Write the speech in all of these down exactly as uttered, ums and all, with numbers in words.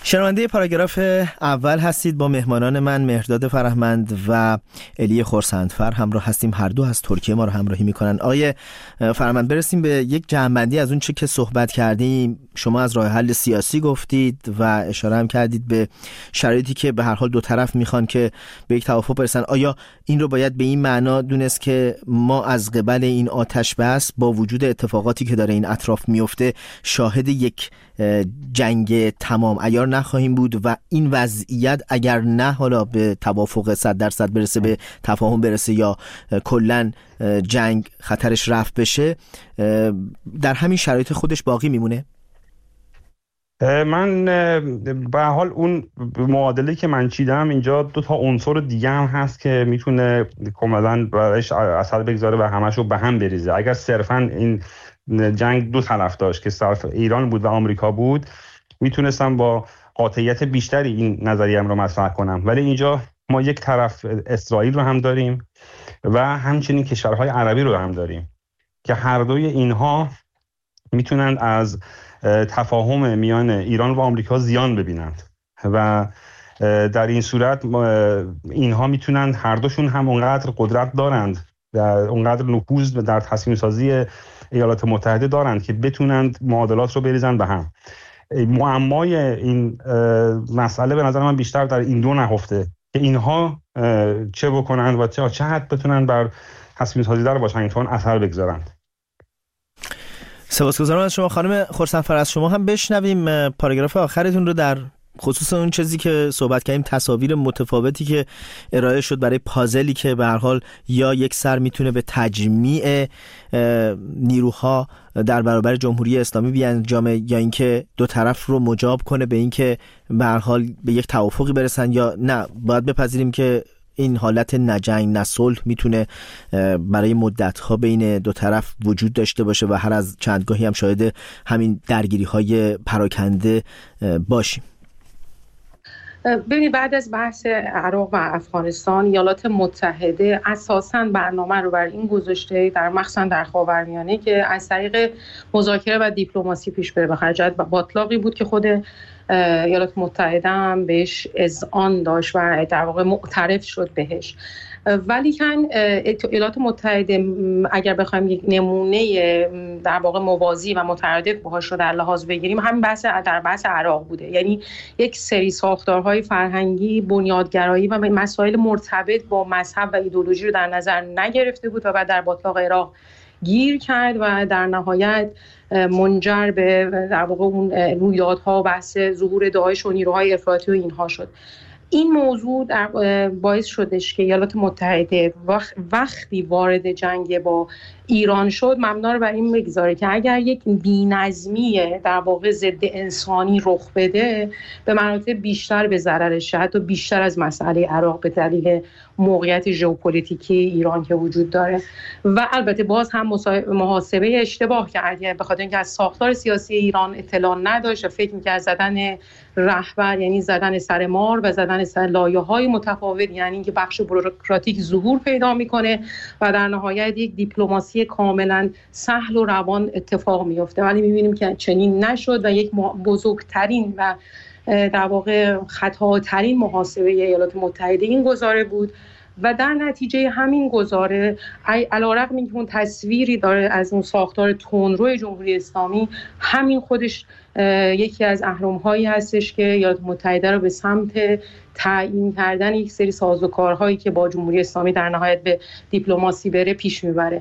شنونده پاراگراف اول هستید. با مهمانان من مهرداد فرهمند و الی خورسندفر همراه هستیم. هر دو از ترکیه ما رو همراهی میکنن. آقای فرهمند، برسیم به یک جمع‌بندی از اون چه که صحبت کردیم. شما از راه حل سیاسی گفتید و اشاره هم کردید به شرایطی که به هر حال دو طرف میخوان که به یک توافق برسن. آیا این رو باید به این معنا دونست که ما از قبل این آتش بس با وجود اتفاقاتی که داره این اطراف میفته شاهد یک جنگ تمام عیار نخواهیم بود و این وضعیت اگر نه حالا به توافق صد درصد برسه، به تفاهم برسه یا کلن جنگ خطرش رفع بشه، در همین شرایط خودش باقی میمونه؟ من به حال اون معادله که من چیدم اینجا دو تا عنصر دیگه هم هست که میتونه کاملا برایش اثر بگذاره و همشو به هم بریزه. اگر صرفا این جنگ دو طرف داشت که صرف ایران بود و آمریکا بود، میتونستم با قاطعیت بیشتری این نظریه‌ام رو مطرح کنم، ولی اینجا ما یک طرف اسرائیل رو هم داریم و همچنین کشورهای عربی رو هم داریم که هر دوی اینها میتونن از تفاهم میان ایران و آمریکا زیان ببینند و در این صورت اینها میتونن هر دوشون هم اونقدر قدرت دارند و اونقدر نفوذ در تصمیم سازی ایالات متحده دارند که بتونند معادلات رو بریزن به هم. معمای این مسئله به نظر من بیشتر در این دو نهفته که اینها چه بکنند و چه چه حد بتونن بر تصمیم سازی در واشنگتن اثر بگذارند. سپاسگزارم از شما. خانم خورسندفر، از شما هم بشنویم پاراگراف آخرتون رو در خصوص اون چیزی که صحبت کردیم، تصاویر متفاوتی که ارائه شد برای پازلی که به هر حال یا یک سر میتونه به تجمیع نیروها در برابر جمهوری اسلامی بیانجامه یا اینکه دو طرف رو مجاب کنه به اینکه به هر حال به یک توافقی برسن، یا نه باید بپذیریم که این حالت نه جنگ نه صلح میتونه برای مدت‌ها بین دو طرف وجود داشته باشه و هر از چندگاهی هم شاهد همین درگیری‌های پراکنده باشیم. ببینید، بعد از بحث عراق و افغانستان، ایالات متحده اساساً برنامه رو بر این گذاشته، در مخصوصاً در خاورمیانه، که از طریق مذاکره و دیپلماسی پیش بره. به خرجت باطلاقی بود که خود ایالات متحده هم بهش اذعان داشت و در واقع معترف شد بهش. ولی کن ایالات متحده اگر بخوایم یک نمونه در واقع موازی و مترادف باهاش رو در لحاظ بگیریم، همین بحث در بحث عراق بوده. یعنی یک سری ساختارهای فرهنگی، بنیادگرایی و مسائل مرتبط با مذهب و ایدئولوژی رو در نظر نگرفته بود و بعد در باطلاق عراق گیر کرد و در نهایت منجر به در واقع اون رویدادها و بحث ظهور داعش و نیروهای افراطی و اینها شد. این موضوع در باعث شدش که ایالات متحده وقتی وارد جنگ با ایران شد مبنا رو بر این بگذاره که اگر یک بی‌نظمی در واقع ضد انسانی رخ بده، به مراتب بیشتر به ضررش، حتی بیشتر از مسئله عراق به دلیل موقعیت ژئوپلیتیکی ایران که وجود داره. و البته باز هم محاسبه اشتباه کرد، به خاطر اینکه از ساختار سیاسی ایران اطلاع نداشت و فکر می‌کرد زدن رهبر یعنی زدن سر مار و زدن سر لایه‌های متفاوت، یعنی اینکه بخش بوروکراتیک ظهور پیدا می‌کنه و در نهایت یک دیپلماسی کاملا سهل و روان اتفاق میفته. ولی می‌بینیم که چنین نشد و یک بزرگترین و در واقع خطاترین محاسبه ایالات متحده این گزاره بود و در نتیجه همین گزاره علی‌رغم اینکه اون تصویری داره از اون ساختار تندرو جمهوری اسلامی، همین خودش یکی از اهرم‌هایی هستش که ایالات متحده رو به سمت تعیین کردن یک سری سازوکارهایی که با جمهوری اسلامی در نهایت به دیپلماسی بره پیش میبره.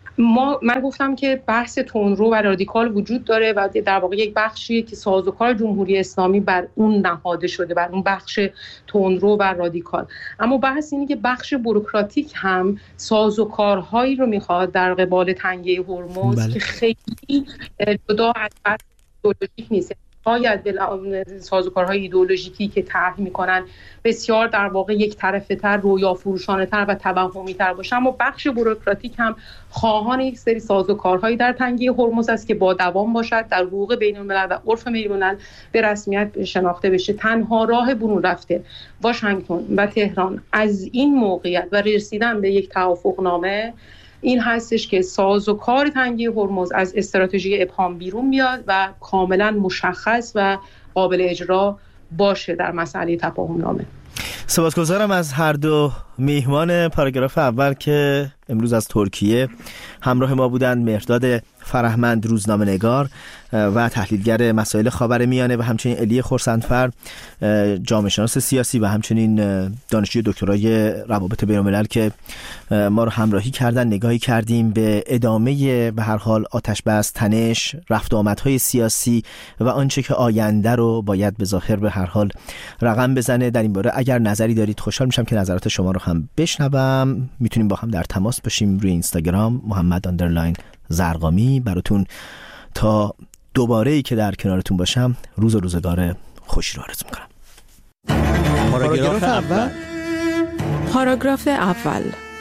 ما من گفتم که بحث تندرو و رادیکال وجود داره و در واقع یک بخشی که سازوکار جمهوری اسلامی بر اون نهاده شده، بر اون بخش تندرو و رادیکال. اما بحث اینه که بخش بوروکراتیک هم سازوکارهایی رو میخواد در قبال تنگه هرمز بله. که خیلی جدا از بحث ایدئولوژیک نیست. باید به سازوکارهای ایدئولوژیکی که طرح میکنن بسیار در واقع یک طرفه تر، رویا فروشانه تر و توهمی تر باشه، اما بخش بوروکراتیک هم خواهان یک سری سازوکارهایی در تنگه هرمز است که با دوام باشد، در حقوق بین الملل و عرف بین الملل به رسمیت شناخته بشه. تنها راه برون رفته واشنگتن و تهران از این موقعیت و رسیدن به یک توافقنامه این هستش که سازوکار تنگه هرمز از استراتژی ابهام بیرون بیاد و کاملا مشخص و قابل اجرا باشه در مسئله تفاهم نامه. سپاسگزارم از هر دو میهمان پاراگراف اول که امروز از ترکیه همراه ما بودند، مهرداد فرهمند روزنامه‌نگار و تحلیلگر مسائل خاورمیانه و همچنین الی خرسندفر جامعه شناس سیاسی و همچنین دانشجوی دکترای روابط بین‌الملل که ما رو همراهی کردن. نگاهی کردیم به ادامه به هر حال آتش بس، تنش، رفت و آمدهای سیاسی و آنچه که آینده رو باید به ظاهر به هر حال رقم بزنه. در این باره اگر نظری دارید خوشحال میشم که نظرات شما رو هم بشنوم. میتونیم با هم در تماس باشیم روی اینستاگرام محمد اندرلاین زرقامی. براتون تا دوباره ای که در کنارتون باشم روز و روزگار خوشی رو آرزو میکنم. پاراگراف اول. پاراگراف اول